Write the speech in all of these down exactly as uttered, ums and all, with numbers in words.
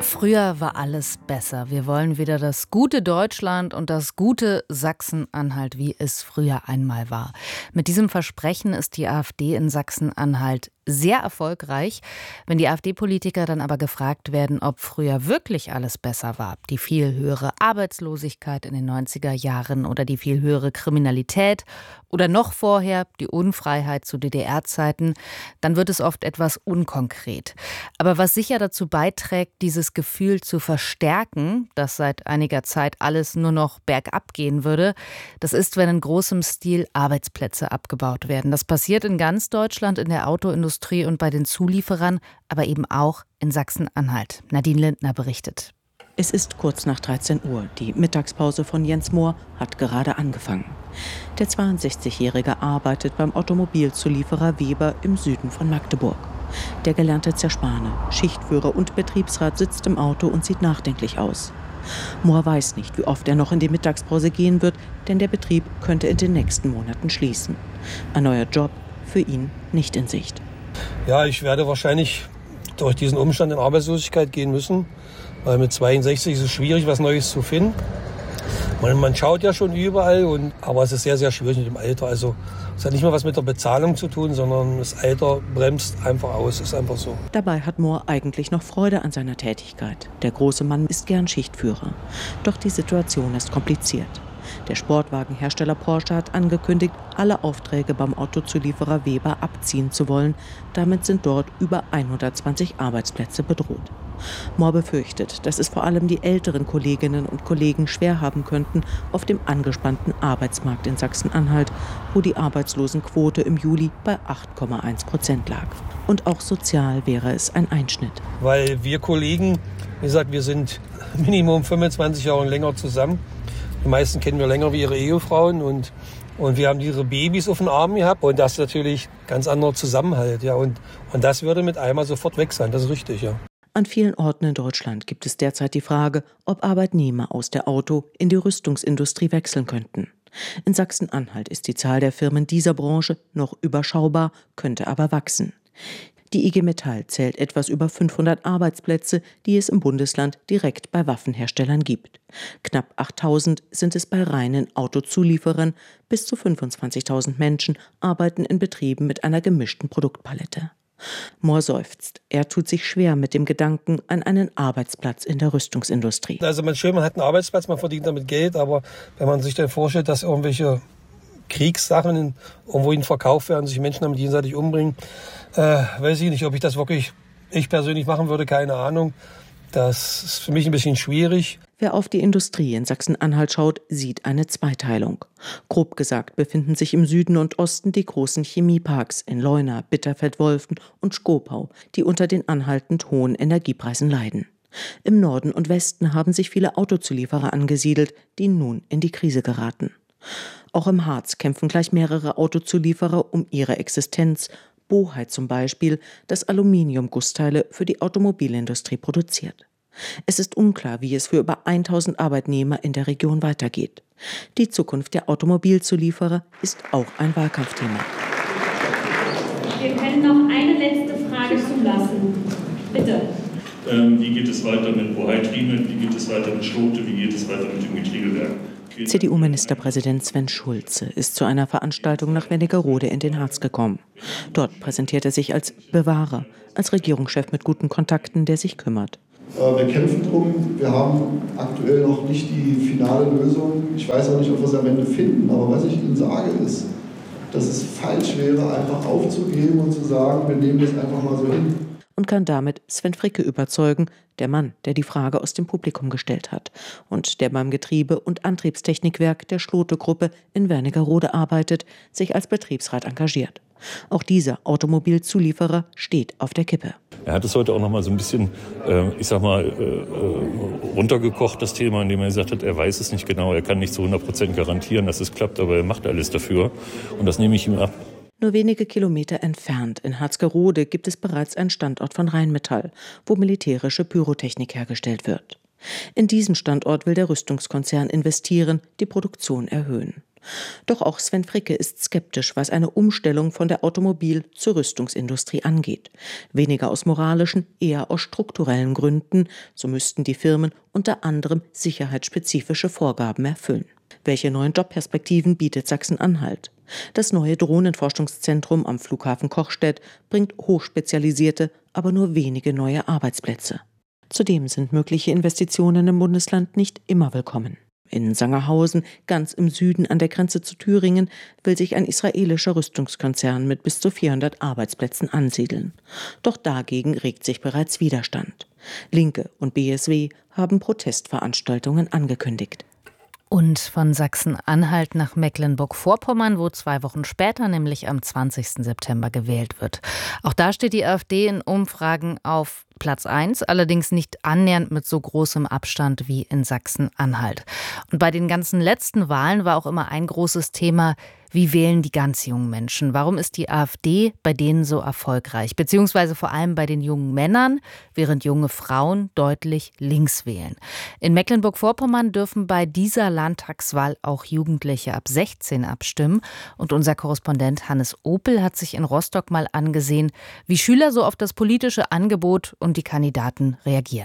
Früher war alles besser. Wir wollen wieder das gute Deutschland und das gute Sachsen-Anhalt, wie es früher einmal war. Mit diesem Versprechen ist die AfD in Sachsen-Anhalt sehr erfolgreich. Wenn die AfD-Politiker dann aber gefragt werden, ob früher wirklich alles besser war, die viel höhere Arbeitslosigkeit in den neunziger Jahren oder die viel höhere Kriminalität oder noch vorher die Unfreiheit zu D D R-Zeiten, dann wird es oft etwas unkonkret. Aber was sicher dazu beiträgt, dieses Gefühl zu verstärken, dass seit einiger Zeit alles nur noch bergab gehen würde, das ist, wenn in großem Stil Arbeitsplätze abgebaut werden. Das passiert in ganz Deutschland, in der Autoindustrie und bei den Zulieferern, aber eben auch in Sachsen-Anhalt. Nadine Lindner berichtet. Es ist kurz nach dreizehn Uhr. Die Mittagspause von Jens Mohr hat gerade angefangen. Der zweiundsechzigjährige arbeitet beim Automobilzulieferer Weber im Süden von Magdeburg. Der gelernte Zerspaner, Schichtführer und Betriebsrat sitzt im Auto und sieht nachdenklich aus. Mohr weiß nicht, wie oft er noch in die Mittagspause gehen wird, denn der Betrieb könnte in den nächsten Monaten schließen. Ein neuer Job für ihn nicht in Sicht. Ja, ich werde wahrscheinlich durch diesen Umstand in Arbeitslosigkeit gehen müssen, weil mit zweiundsechzig ist es schwierig, was Neues zu finden. Man, man schaut ja schon überall, und, aber es ist sehr, sehr schwierig mit dem Alter. Also es hat nicht mal was mit der Bezahlung zu tun, sondern das Alter bremst einfach aus, ist einfach so. Dabei hat Mohr eigentlich noch Freude an seiner Tätigkeit. Der große Mann ist gern Schichtführer. Doch die Situation ist kompliziert. Der Sportwagenhersteller Porsche hat angekündigt, alle Aufträge beim Autozulieferer Weber abziehen zu wollen. Damit sind dort über hundertzwanzig Arbeitsplätze bedroht. Mohr befürchtet, dass es vor allem die älteren Kolleginnen und Kollegen schwer haben könnten auf dem angespannten Arbeitsmarkt in Sachsen-Anhalt, wo die Arbeitslosenquote im Juli bei acht Komma eins Prozent lag. Und auch sozial wäre es ein Einschnitt. Weil wir Kollegen, wie gesagt, wir sind Minimum fünfundzwanzig Jahre länger zusammen. Die meisten kennen wir länger wie ihre Ehefrauen, und, und wir haben ihre Babys auf den Armen gehabt, und das ist natürlich ganz anderer Zusammenhalt. Ja, und, und das würde mit einmal sofort weg sein, das ist richtig, ja. An vielen Orten in Deutschland gibt es derzeit die Frage, ob Arbeitnehmer aus der Auto- in die Rüstungsindustrie wechseln könnten. In Sachsen-Anhalt ist die Zahl der Firmen dieser Branche noch überschaubar, könnte aber wachsen. Die I G Metall zählt etwas über fünfhundert Arbeitsplätze, die es im Bundesland direkt bei Waffenherstellern gibt. Knapp achttausend sind es bei reinen Autozulieferern. Bis zu fünfundzwanzigtausend Menschen arbeiten in Betrieben mit einer gemischten Produktpalette. Mohr seufzt. Er tut sich schwer mit dem Gedanken an einen Arbeitsplatz in der Rüstungsindustrie. Also man schön, man hat einen Arbeitsplatz, man verdient damit Geld, aber wenn man sich dann vorstellt, dass irgendwelche Kriegssachen irgendwohin verkauft werden, sich Menschen damit gegenseitig umbringen, äh, weiß ich nicht, ob ich das wirklich, ich persönlich machen würde, keine Ahnung. Das ist für mich ein bisschen schwierig. Wer auf die Industrie in Sachsen-Anhalt schaut, sieht eine Zweiteilung. Grob gesagt befinden sich im Süden und Osten die großen Chemieparks in Leuna, Bitterfeld-Wolfen und Schkopau, die unter den anhaltend hohen Energiepreisen leiden. Im Norden und Westen haben sich viele Autozulieferer angesiedelt, die nun in die Krise geraten. Auch im Harz kämpfen gleich mehrere Autozulieferer um ihre Existenz. Bohai zum Beispiel, das Aluminiumgussteile für die Automobilindustrie produziert. Es ist unklar, wie es für über tausend Arbeitnehmer in der Region weitergeht. Die Zukunft der Automobilzulieferer ist auch ein Wahlkampfthema. Wir können noch eine letzte Frage zulassen. Bitte. Ähm, wie geht es weiter mit Bohai-Triebel? Wie geht es weiter mit Schlote? Wie geht es weiter mit dem Getriebewerk? C D U-Ministerpräsident Sven Schulze ist zu einer Veranstaltung nach Wernigerode in den Harz gekommen. Dort präsentiert er sich als Bewahrer, als Regierungschef mit guten Kontakten, der sich kümmert. Wir kämpfen drum. Wir haben aktuell noch nicht die finale Lösung. Ich weiß auch nicht, ob wir es am Ende finden. Aber was ich Ihnen sage, ist, dass es falsch wäre, einfach aufzugeben und zu sagen, wir nehmen das einfach mal so hin. Und kann damit Sven Fricke überzeugen, der Mann, der die Frage aus dem Publikum gestellt hat und der beim Getriebe- und Antriebstechnikwerk der Schlote-Gruppe in Wernigerode arbeitet, sich als Betriebsrat engagiert. Auch dieser Automobilzulieferer steht auf der Kippe. Er hat es heute auch noch mal so ein bisschen, äh, ich sag mal, äh, runtergekocht, das Thema, indem er gesagt hat, er weiß es nicht genau, er kann nicht zu hundert Prozent garantieren, dass es klappt, aber er macht alles dafür. Und das nehme ich ihm ab. Nur wenige Kilometer entfernt, in Harzgerode, gibt es bereits einen Standort von Rheinmetall, wo militärische Pyrotechnik hergestellt wird. In diesen Standort will der Rüstungskonzern investieren, die Produktion erhöhen. Doch auch Sven Fricke ist skeptisch, was eine Umstellung von der Automobil- zur Rüstungsindustrie angeht. Weniger aus moralischen, eher aus strukturellen Gründen. So müssten die Firmen unter anderem sicherheitsspezifische Vorgaben erfüllen. Welche neuen Jobperspektiven bietet Sachsen-Anhalt? Das neue Drohnenforschungszentrum am Flughafen Kochstedt bringt hochspezialisierte, aber nur wenige neue Arbeitsplätze. Zudem sind mögliche Investitionen im Bundesland nicht immer willkommen. In Sangerhausen, ganz im Süden an der Grenze zu Thüringen, will sich ein israelischer Rüstungskonzern mit bis zu vierhundert Arbeitsplätzen ansiedeln. Doch dagegen regt sich bereits Widerstand. Linke und B S W haben Protestveranstaltungen angekündigt. Und von Sachsen-Anhalt nach Mecklenburg-Vorpommern, wo zwei Wochen später, nämlich am zwanzigsten September, gewählt wird. Auch da steht die AfD in Umfragen auf Platz eins, allerdings nicht annähernd mit so großem Abstand wie in Sachsen-Anhalt. Und bei den ganzen letzten Wahlen war auch immer ein großes Thema: Wie wählen die ganz jungen Menschen? Warum ist die AfD bei denen so erfolgreich? Beziehungsweise vor allem bei den jungen Männern, während junge Frauen deutlich links wählen. In Mecklenburg-Vorpommern dürfen bei dieser Landtagswahl auch Jugendliche ab sechzehn abstimmen. Und unser Korrespondent Hannes Opel hat sich in Rostock mal angesehen, wie Schüler so auf das politische Angebot und die Kandidaten reagieren.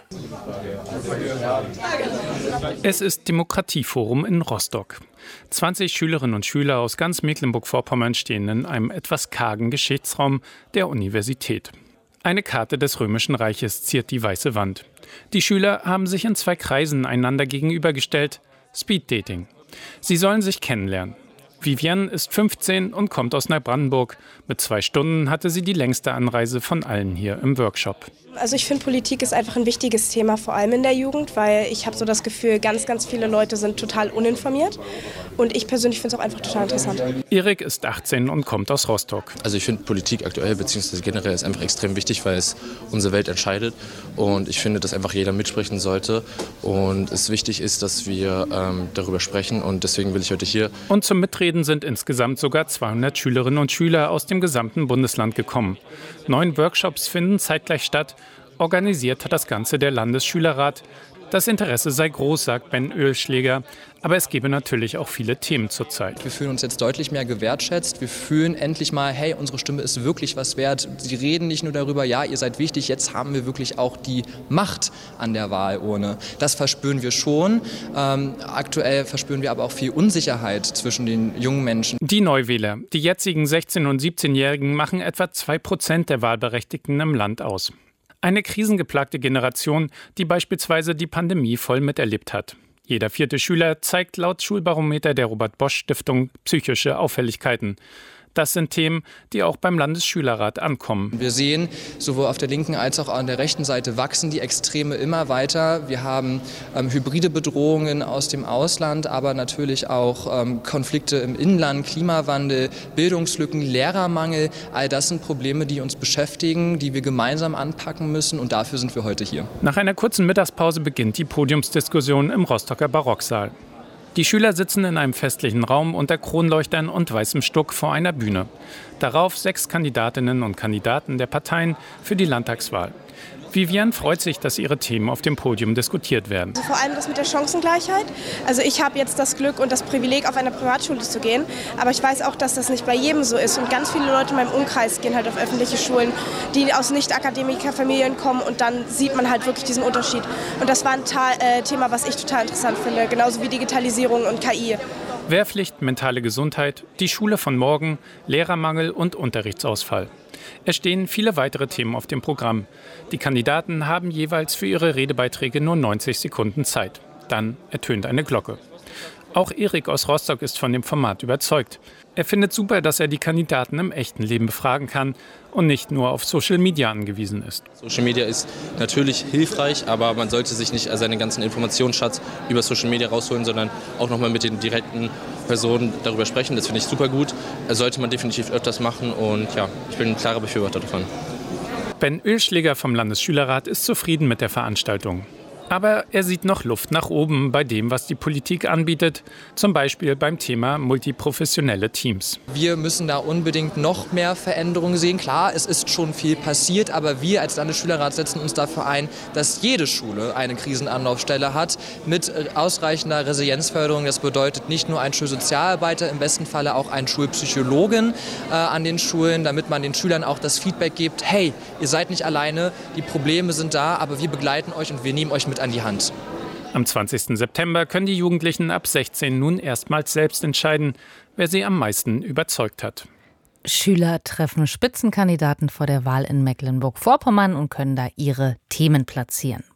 Es ist Demokratieforum in Rostock. zwanzig Schülerinnen und Schüler aus ganz Mecklenburg-Vorpommern stehen in einem etwas kargen Geschichtsraum der Universität. Eine Karte des Römischen Reiches ziert die weiße Wand. Die Schüler haben sich in zwei Kreisen einander gegenübergestellt. Speeddating. Sie sollen sich kennenlernen. Vivienne ist fünfzehn und kommt aus Neubrandenburg. Mit zwei Stunden hatte sie die längste Anreise von allen hier im Workshop. Also ich finde, Politik ist einfach ein wichtiges Thema, vor allem in der Jugend, weil ich habe so das Gefühl, ganz, ganz viele Leute sind total uninformiert. Und ich persönlich finde es auch einfach total interessant. Erik ist achtzehn und kommt aus Rostock. Also ich finde Politik aktuell bzw. generell ist einfach extrem wichtig, weil es unsere Welt entscheidet. Und ich finde, dass einfach jeder mitsprechen sollte. Und es wichtig ist, dass wir ähm, darüber sprechen. Und deswegen will ich heute hier. Und zum Mitreden sind insgesamt sogar zweihundert Schülerinnen und Schüler aus dem gesamten Bundesland gekommen. Neun Workshops finden zeitgleich statt. Organisiert hat das Ganze der Landesschülerrat. Das Interesse sei groß, sagt Ben Oehlschläger. Aber es gebe natürlich auch viele Themen zurzeit. Wir fühlen uns jetzt deutlich mehr gewertschätzt. Wir fühlen endlich mal, hey, unsere Stimme ist wirklich was wert. Sie reden nicht nur darüber, ja, ihr seid wichtig, jetzt haben wir wirklich auch die Macht an der Wahlurne. Das verspüren wir schon. Ähm, aktuell verspüren wir aber auch viel Unsicherheit zwischen den jungen Menschen. Die Neuwähler, die jetzigen sechzehn- und siebzehnjährigen, machen etwa zwei Prozent der Wahlberechtigten im Land aus. Eine krisengeplagte Generation, die beispielsweise die Pandemie voll miterlebt hat. Jeder vierte Schüler zeigt laut Schulbarometer der Robert-Bosch-Stiftung psychische Auffälligkeiten. Das sind Themen, die auch beim Landesschülerrat ankommen. Wir sehen, sowohl auf der linken als auch an der rechten Seite wachsen die Extreme immer weiter. Wir haben ähm, hybride Bedrohungen aus dem Ausland, aber natürlich auch ähm, Konflikte im Inland, Klimawandel, Bildungslücken, Lehrermangel. All das sind Probleme, die uns beschäftigen, die wir gemeinsam anpacken müssen, und dafür sind wir heute hier. Nach einer kurzen Mittagspause beginnt die Podiumsdiskussion im Rostocker Barocksaal. Die Schüler sitzen in einem festlichen Raum unter Kronleuchtern und weißem Stuck vor einer Bühne. Darauf sechs Kandidatinnen und Kandidaten der Parteien für die Landtagswahl. Vivienne freut sich, dass ihre Themen auf dem Podium diskutiert werden. Also vor allem das mit der Chancengleichheit. Also ich habe jetzt das Glück und das Privileg, auf eine Privatschule zu gehen. Aber ich weiß auch, dass das nicht bei jedem so ist. Und ganz viele Leute in meinem Umkreis gehen halt auf öffentliche Schulen, die aus Nicht-Akademiker-Familien kommen. Und dann sieht man halt wirklich diesen Unterschied. Und das war ein äh, Thema, was ich total interessant finde. Genauso wie Digitalisierung und K I. Wehrpflicht, mentale Gesundheit, die Schule von morgen, Lehrermangel und Unterrichtsausfall. Es stehen viele weitere Themen auf dem Programm. Die Kandidaten haben jeweils für ihre Redebeiträge nur neunzig Sekunden Zeit. Dann ertönt eine Glocke. Auch Erik aus Rostock ist von dem Format überzeugt. Er findet super, dass er die Kandidaten im echten Leben befragen kann und nicht nur auf Social Media angewiesen ist. Social Media ist natürlich hilfreich, aber man sollte sich nicht seinen ganzen Informationsschatz über Social Media rausholen, sondern auch nochmal mit den direkten Personen darüber sprechen. Das finde ich super gut. Das sollte man definitiv öfters machen, und ja, ich bin ein klarer Befürworter davon. Ben Oehlschläger vom Landesschülerrat ist zufrieden mit der Veranstaltung. Aber er sieht noch Luft nach oben bei dem, was die Politik anbietet, zum Beispiel beim Thema multiprofessionelle Teams. Wir müssen da unbedingt noch mehr Veränderungen sehen. Klar, es ist schon viel passiert, aber wir als Landesschülerrat setzen uns dafür ein, dass jede Schule eine Krisenanlaufstelle hat mit ausreichender Resilienzförderung. Das bedeutet nicht nur ein Schulsozialarbeiter, im besten Falle auch einen Schulpsychologen äh, an den Schulen, damit man den Schülern auch das Feedback gibt, hey, ihr seid nicht alleine, die Probleme sind da, aber wir begleiten euch und wir nehmen euch mit an die Hand. Am zwanzigsten September können die Jugendlichen ab sechzehn nun erstmals selbst entscheiden, wer sie am meisten überzeugt hat. Schüler treffen Spitzenkandidaten vor der Wahl in Mecklenburg-Vorpommern und können da ihre Themen platzieren.